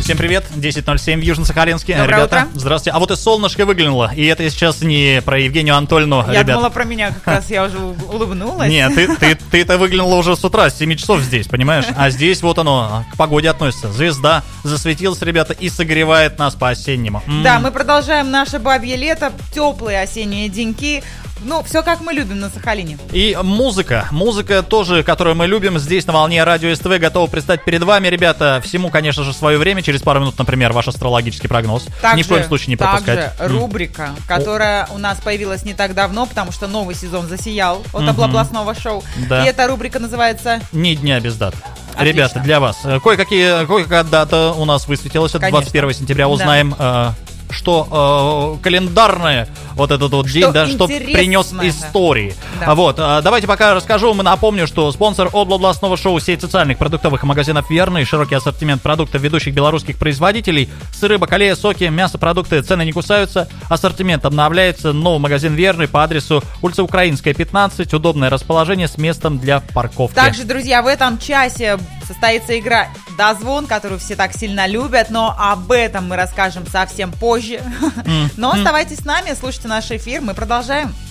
Всем привет, 10:07 в Южно-Сахалинске. Доброе Ребята, утро. Здравствуйте. А вот и солнышко выглянуло. И это сейчас не про Евгению Анатольевну, Я ребят. думала про меня, как раз я уже улыбнулась. Нет, ты-то выглянула уже с утра, с 7 часов здесь, понимаешь? А здесь вот оно, к погоде относится. Звезда засветилась, ребята, и согревает нас по-осеннему. Да, мы продолжаем наше бабье лето, теплые осенние деньки. Ну, все как мы любим на Сахалине. И музыка тоже, которую мы любим, здесь на волне Радио СТВ готова предстать перед вами, ребята. Всему, конечно же, свое время. Через пару минут, например, ваш астрологический прогноз. Ни в коем случае не пропускать. Также рубрика, которая у нас появилась не так давно, потому что новый сезон засиял от областного шоу. Да. И эта рубрика называется Ни дня без дат. Отлично. Ребята, для вас кое-какая дата у нас высветилась. Это Конечно. 21 сентября. Узнаем, что календарное вот этот вот день, да, что принес истории. Да. Вот, давайте пока расскажу. Напомню, что спонсор областного шоу сеть социальных продуктовых магазинов «Верный». Широкий ассортимент продуктов ведущих белорусских производителей. Сыры, бакалея, соки, мясопродукты. Цены не кусаются. Ассортимент обновляется. Новый магазин «Верный» по адресу улица Украинская, 15. Удобное расположение с местом для парковки. Также, друзья, в этом часе состоится игра «Дозвон», которую все так сильно любят, но об этом мы расскажем совсем позже. Но оставайтесь с нами, слушайте наш эфир, мы продолжаем.